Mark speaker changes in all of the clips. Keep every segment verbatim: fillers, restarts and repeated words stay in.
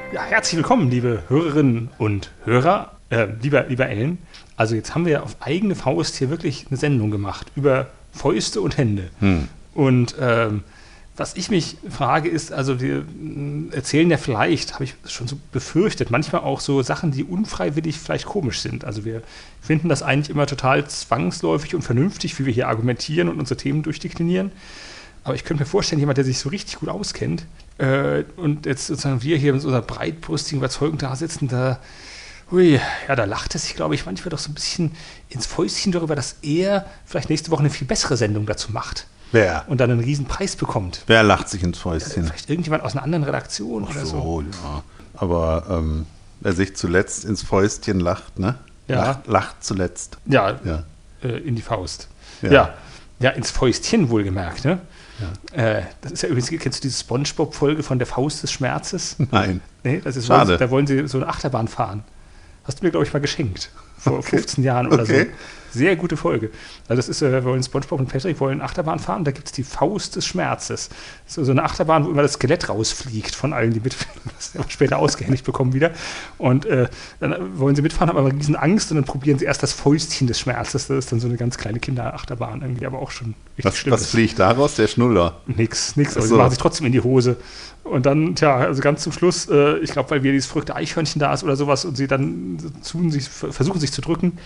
Speaker 1: Ja, herzlich willkommen, liebe Hörerinnen und Hörer, äh, lieber, lieber Ellen. Also jetzt haben wir ja auf eigene Faust hier wirklich eine Sendung gemacht über Fäuste und Hände. Hm. Und ähm, was ich mich frage ist, also wir erzählen ja vielleicht, habe ich schon so befürchtet, manchmal auch so Sachen, die unfreiwillig vielleicht komisch sind. Also wir finden das eigentlich immer total zwangsläufig und vernünftig, wie wir hier argumentieren und unsere Themen durchdeklinieren. Aber ich könnte mir vorstellen, jemand, der sich so richtig gut auskennt äh, und jetzt sozusagen wir hier mit unserer breitbrüstigen Überzeugung da sitzen, da, ui, ja, da lacht es sich, glaube ich, manchmal doch so ein bisschen ins Fäustchen darüber, dass er vielleicht nächste Woche eine viel bessere Sendung dazu macht.
Speaker 2: Wer?
Speaker 1: Und dann einen riesen Preis bekommt.
Speaker 2: Wer lacht sich ins Fäustchen?
Speaker 1: Äh, vielleicht irgendjemand aus einer anderen Redaktion
Speaker 2: Ach
Speaker 1: oder so.
Speaker 2: so, ja. Aber ähm, wer sich zuletzt ins Fäustchen lacht, ne?
Speaker 1: Ja.
Speaker 2: Lacht, lacht zuletzt.
Speaker 1: Ja,
Speaker 2: ja.
Speaker 1: Äh, in die Faust.
Speaker 2: Ja.
Speaker 1: ja. Ja, ins Fäustchen wohlgemerkt, ne?
Speaker 2: Ja.
Speaker 1: Äh, das ist ja übrigens, kennst du diese SpongeBob-Folge von der Faust des Schmerzes?
Speaker 2: Nein.
Speaker 1: Nee, das ist,
Speaker 2: Schade.
Speaker 1: Da wollen sie so eine Achterbahn fahren. Hast du mir, glaube ich, mal geschenkt. Vor
Speaker 2: Okay.
Speaker 1: fünfzehn Jahren oder
Speaker 2: Okay.
Speaker 1: so. Sehr gute Folge. Also das ist, äh, wir wollen SpongeBob und Patrick wollen Achterbahn fahren, da gibt es die Faust des Schmerzes. Das ist so eine Achterbahn, wo immer das Skelett rausfliegt von allen, die mitfahren, das wir später ausgehändigt bekommen wieder. Und äh, dann wollen sie mitfahren, haben aber riesen Angst und dann probieren sie erst das Fäustchen des Schmerzes. Das ist dann so eine ganz kleine Kinderachterbahn irgendwie, aber auch schon richtig
Speaker 2: Was,
Speaker 1: schlimm.
Speaker 2: was fliegt daraus? Der Schnuller.
Speaker 1: Nix, nix, aber
Speaker 2: Ach
Speaker 1: sie
Speaker 2: so.
Speaker 1: machen sich trotzdem in die Hose. Und dann, tja, also ganz zum Schluss, äh, ich glaube, weil wieder dieses verrückte Eichhörnchen da ist oder sowas und sie dann zu, sich, versuchen sich zu drücken,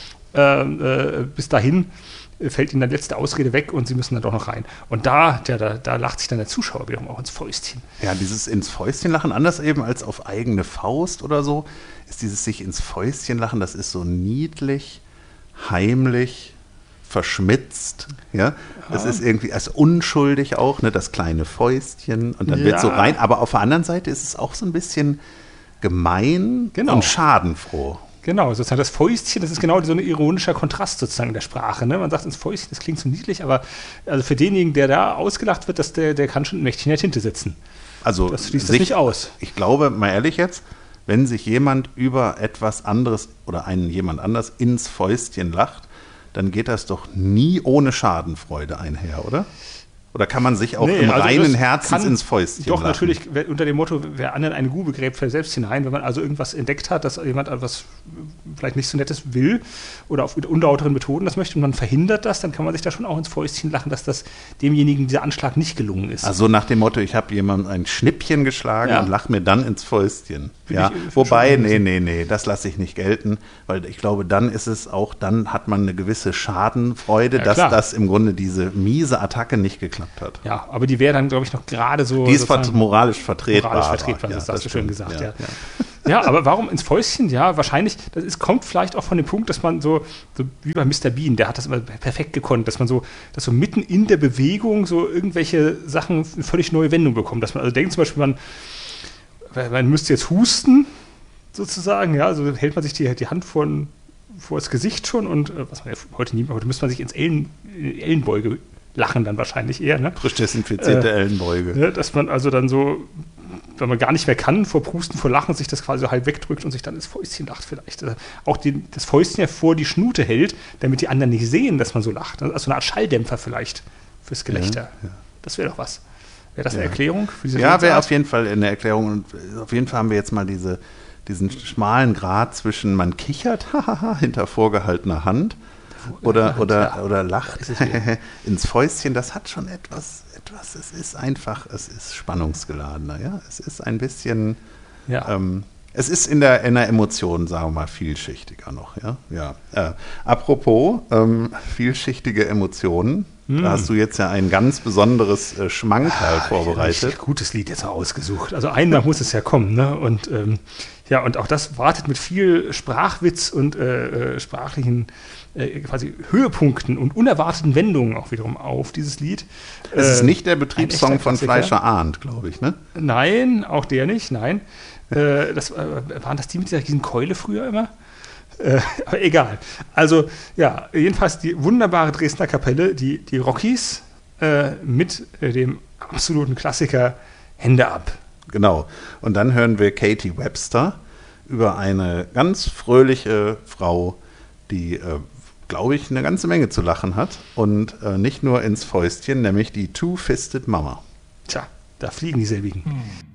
Speaker 1: äh, äh, bis dahin äh, fällt ihnen dann letzte Ausrede weg und sie müssen dann doch noch rein. Und da, tja, da, da lacht sich dann der Zuschauer wiederum auch ins Fäustchen.
Speaker 2: Ja, dieses ins Fäustchen lachen, anders eben als auf eigene Faust oder so, ist dieses sich ins Fäustchen lachen, das ist so niedlich, heimlich, verschmitzt, ja. Das ist irgendwie als unschuldig auch, ne, das kleine Fäustchen und dann
Speaker 1: Ja.
Speaker 2: wird so rein, aber auf der anderen Seite ist es auch so ein bisschen gemein
Speaker 1: Genau.
Speaker 2: und schadenfroh.
Speaker 1: Genau, sozusagen das Fäustchen, das ist genau so ein ironischer Kontrast sozusagen in der Sprache. Ne? Man sagt ins Fäustchen, das klingt so niedlich, aber also für denjenigen, der da ausgelacht wird, dass der, der kann schon mächtig in der Tinte sitzen.
Speaker 2: Also
Speaker 1: Das schließt das
Speaker 2: sich-
Speaker 1: nicht aus.
Speaker 2: Ich glaube, mal ehrlich jetzt, wenn sich jemand über etwas anderes oder einen jemand anders ins Fäustchen lacht, dann geht das doch nie ohne Schadenfreude einher, oder? Oder kann man sich auch
Speaker 1: Nee,
Speaker 2: im
Speaker 1: also
Speaker 2: reinen
Speaker 1: das
Speaker 2: Herzens
Speaker 1: kann-
Speaker 2: ins Fäustchen
Speaker 1: Doch,
Speaker 2: lachen?
Speaker 1: natürlich, wer- unter dem Motto, wer anderen eine Grube gräbt, fällt selbst hinein. Wenn man also irgendwas entdeckt hat, dass jemand etwas vielleicht nicht so Nettes will oder auf unlauteren Methoden das möchte und man verhindert das, dann kann man sich da schon auch ins Fäustchen lachen, dass das demjenigen dieser Anschlag nicht gelungen ist.
Speaker 2: Also nach dem Motto, ich habe jemandem ein Schnippchen geschlagen
Speaker 1: Ja.
Speaker 2: und lach mir dann ins Fäustchen.
Speaker 1: Finde
Speaker 2: Ja,
Speaker 1: ich- finde
Speaker 2: wobei,
Speaker 1: schon
Speaker 2: nee,
Speaker 1: ein
Speaker 2: nee, nee, das lasse ich nicht gelten, weil ich glaube, dann ist es auch, dann hat man eine gewisse Schadenfreude,
Speaker 1: Ja,
Speaker 2: dass
Speaker 1: klar.
Speaker 2: das im Grunde diese miese Attacke nicht geklappt hat.
Speaker 1: Ja, aber die wäre dann, glaube ich, noch gerade so.
Speaker 2: Die ist
Speaker 1: sozusagen
Speaker 2: ver- moralisch vertretbar.
Speaker 1: moralisch vertretbar,
Speaker 2: Ja,
Speaker 1: das hast du schön
Speaker 2: stimmt.
Speaker 1: gesagt, ja.
Speaker 2: Ja, ja.
Speaker 1: Ja, aber warum ins Fäustchen? Ja, wahrscheinlich, das ist, kommt vielleicht auch von dem Punkt, dass man so, so wie bei Mister Bean, der hat das immer perfekt gekonnt, dass man so, dass so mitten in der Bewegung so irgendwelche Sachen eine völlig neue Wendung bekommt. Dass man also denkt zum Beispiel, man, man müsste jetzt husten, sozusagen, ja, also hält man sich die, die Hand vor, vor das Gesicht schon und äh, was man ja heute nie, heute müsste man sich ins Ellen, Ellenbeuge lachen dann wahrscheinlich eher, ne?
Speaker 2: Frisch desinfizierte
Speaker 1: Äh,
Speaker 2: Ellenbeuge.
Speaker 1: Ne, dass man also dann so, wenn man gar nicht mehr kann, vor Prusten, vor Lachen, sich das quasi so halb wegdrückt und sich dann ins Fäustchen lacht vielleicht. Äh, Auch die, das Fäustchen ja vor die Schnute hält, damit die anderen nicht sehen, dass man so lacht. Also eine Art Schalldämpfer vielleicht fürs Gelächter.
Speaker 2: Ja, ja.
Speaker 1: Das wäre doch was. Wäre das eine
Speaker 2: Ja.
Speaker 1: Erklärung für diese
Speaker 2: Ja, wäre
Speaker 1: Redensart?
Speaker 2: auf jeden Fall eine Erklärung. Und auf jeden Fall haben wir jetzt mal diese, diesen schmalen Grat zwischen man kichert hahaha, hinter vorgehaltener Hand oder,
Speaker 1: Hand,
Speaker 2: oder,
Speaker 1: ja.
Speaker 2: oder lacht
Speaker 1: Da ist es wieder.
Speaker 2: ins Fäustchen. Das hat schon etwas, etwas, es ist einfach, es ist spannungsgeladener. Ja? Es ist ein bisschen,
Speaker 1: Ja.
Speaker 2: ähm, es ist in der, in der Emotion, sagen wir mal, vielschichtiger noch. Ja, ja. Äh, apropos ähm, vielschichtige Emotionen, da hast du jetzt ja ein ganz besonderes äh, Schmankerl vorbereitet.
Speaker 1: Richtig gutes Lied jetzt ausgesucht. Also einmal muss es ja kommen, ne? Und ähm, ja, und auch das wartet mit viel Sprachwitz und äh, äh, sprachlichen äh, quasi Höhepunkten und unerwarteten Wendungen auch wiederum auf, dieses Lied.
Speaker 2: Es ist
Speaker 1: Äh,
Speaker 2: nicht der
Speaker 1: ein
Speaker 2: Betriebssong
Speaker 1: echter
Speaker 2: von
Speaker 1: Klassiker.
Speaker 2: Fleischer Arndt, glaube ich, ne?
Speaker 1: Nein, auch der nicht, nein. Äh, das, äh, waren das die mit dieser riesen Keule früher immer? Äh, aber egal. Also, ja, jedenfalls die wunderbare Dresdner Kapelle, die, die Rockies, äh, mit äh, dem absoluten Klassiker Hände ab.
Speaker 2: Genau. Und dann hören wir Katie Webster über eine ganz fröhliche Frau, die, äh, glaube ich, eine ganze Menge zu lachen hat. Und äh, nicht nur ins Fäustchen, nämlich die Two-Fisted Mama.
Speaker 1: Tja, da fliegen dieselbigen.